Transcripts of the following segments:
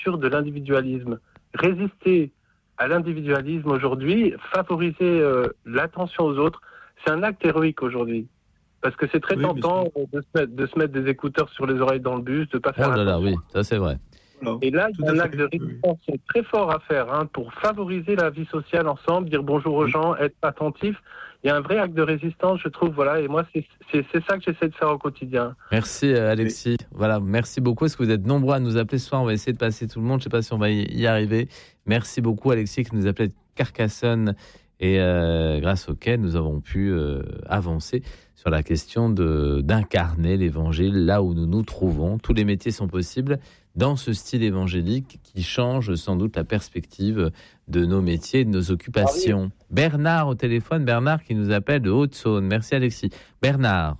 culture de l'individualisme. Résister à l'individualisme aujourd'hui, favoriser l'attention aux autres, c'est un acte héroïque aujourd'hui. Parce que c'est très tentant de se mettre des écouteurs sur les oreilles dans le bus, de ne pas faire attention. Oui, ça c'est vrai. Et là, il y a un acte de résistance très fort à faire pour favoriser la vie sociale ensemble, dire bonjour aux gens, être attentif. Il y a un vrai acte de résistance, je trouve. Voilà, et moi, c'est ça que j'essaie de faire au quotidien. Merci Alexis. Voilà, merci beaucoup. Est-ce que vous êtes nombreux à nous appeler ce soir? On va essayer de passer tout le monde. Je ne sais pas si on va y arriver. Merci beaucoup Alexis qui nous appelait de Carcassonne et grâce auquel nous avons pu avancer sur la question d'incarner l'évangile là où nous nous trouvons. Tous les métiers sont possibles dans ce style évangélique qui change sans doute la perspective de nos métiers et de nos occupations. Bernard au téléphone, Bernard qui nous appelle de Haute-Saône. Merci Alexis. Bernard,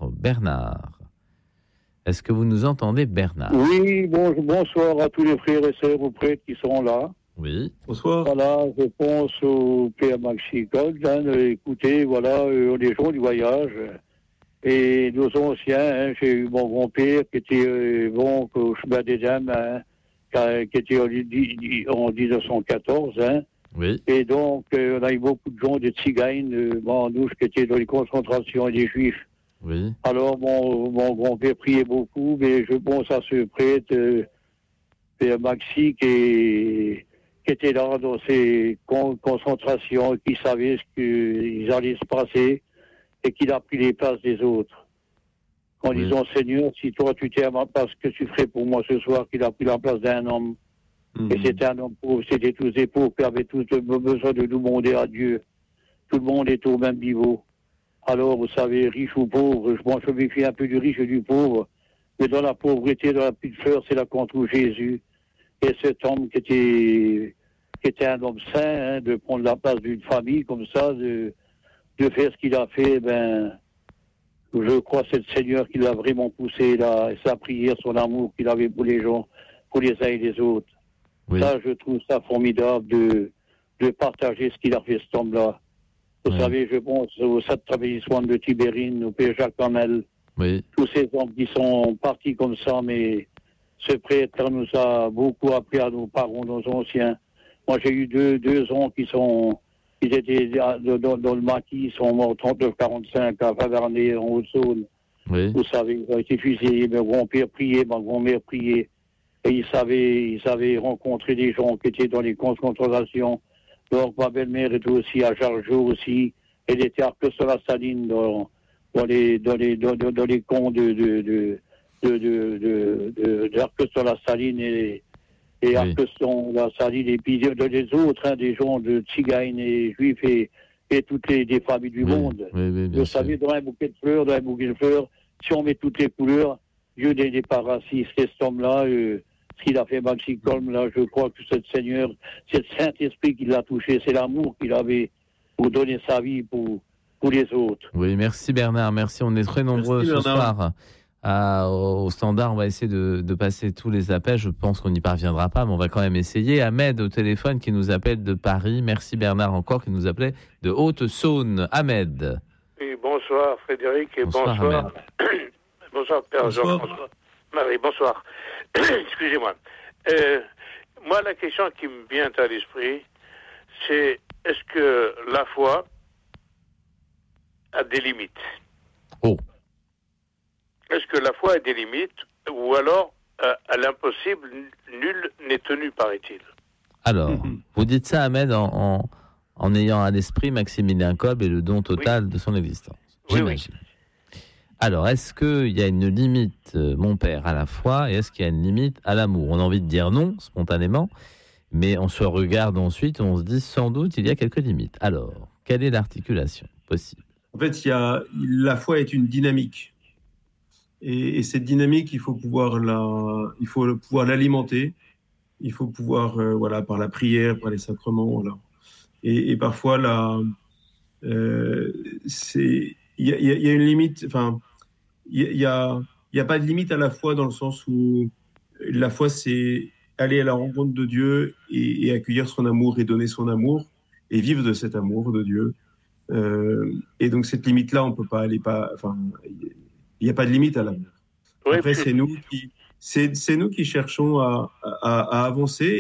est-ce que vous nous entendez, Bernard? Oui, bonsoir à tous les frères et sœurs ou prêtres qui sont là. Oui. Bonsoir. Voilà, je pense au Père Maxime Gold. Écoutez, voilà, on est gens du voyage. Et nos anciens, j'ai eu mon grand-père qui était au chemin des dames, qui était en 1914. Oui. Et donc, on a eu beaucoup de gens, des tziganes, bandouches, qui étaient dans les concentrations et des juifs. Oui. Alors, mon grand-père priait beaucoup, mais je pense à ce prêtre, Père Maxi, qui était là dans ces concentrations, qui savait ce qu'ils allaient se passer, et qu'il a pris les places des autres. En disant, Seigneur, si toi tu t'es à ma place, que tu ferais pour moi ce soir, qu'il a pris la place d'un homme. Et c'était un homme pauvre, c'était tous des pauvres qui avaient tous besoin de nous demander à Dieu. Tout le monde est au même niveau. Alors, vous savez, riche ou pauvre, je me méfie un peu du riche et du pauvre, mais dans la pauvreté, dans la petite fleur, c'est là qu'on trouve Jésus. Et cet homme qui était un homme saint, de prendre la place d'une famille comme ça, de faire ce qu'il a fait, je crois que c'est le Seigneur qui l'a vraiment poussé là, sa prière, son amour qu'il avait pour les gens, pour les uns et les autres. Oui. Ça, je trouve ça formidable de partager ce qu'il a fait, cet homme-là. Vous savez, je pense au Saint Travellissement de Tibérine, au Père Jacques Hamel, tous ces hommes qui sont partis comme ça, mais ce prêtre nous a beaucoup appris à nos parents, nos anciens. Moi, j'ai eu deux ans ils étaient dans le maquis, ils sont morts 39-45 à Favernay, en Haute-Saône. Oui. Vous savez, ils ont été fusillés, mon grand-père priait, ma grand-mère priait. Et ils savaient rencontrer des gens qui étaient dans les concentrations. Donc, ma belle-mère était aussi à Jargeau aussi. Elle était à Arques-sur-la-Saline dans les camps d'Arques-sur-la-Saline et Arques-sur-la-Saline, et puis les autres, des gens de tziganes et juifs et toutes des familles du monde. Vous savez, dans un bouquet de fleurs, si on met toutes les couleurs, Dieu n'est pas raciste. Et cet homme-là, ce qu'il a fait, Maxime Colm, là, je crois que c'est le Seigneur, c'est le Saint-Esprit qui l'a touché, c'est l'amour qu'il avait pour donner sa vie pour les autres. Oui, merci Bernard, merci. On est très nombreux ce soir. Au standard, on va essayer de passer tous les appels. Je pense qu'on n'y parviendra pas, mais on va quand même essayer. Ahmed au téléphone qui nous appelle de Paris. Merci Bernard encore qui nous appelait de Haute-Saône. Ahmed. Oui, bonsoir Frédéric et bonsoir. Bonsoir Père Jean-François. Marie, bonsoir. Excusez-moi. Moi, la question qui me vient à l'esprit, c'est est-ce que la foi a des limites? Est-ce que la foi a des limites ou alors à l'impossible, nul n'est tenu, paraît-il? Alors, vous dites ça, Ahmed, en ayant à l'esprit Maximilien Kolb et le don total de son existence. J'imagine. Alors, est-ce qu'il y a une limite, mon père, à la foi, et est-ce qu'il y a une limite à l'amour? On a envie de dire non, spontanément, mais on se regarde ensuite, on se dit sans doute il y a quelques limites. Alors, quelle est l'articulation possible? En fait, la foi est une dynamique. Et cette dynamique, il faut pouvoir l'alimenter. Il faut pouvoir, par la prière, par les sacrements, voilà. Et parfois, il y a une limite. Enfin, il y a pas de limite à la foi dans le sens où la foi, c'est aller à la rencontre de Dieu et accueillir son amour et donner son amour et vivre de cet amour de Dieu. Et donc cette limite-là, on peut pas aller il n'y a pas de limite à l'amour. Oui, après, c'est nous c'est nous qui cherchons à avancer.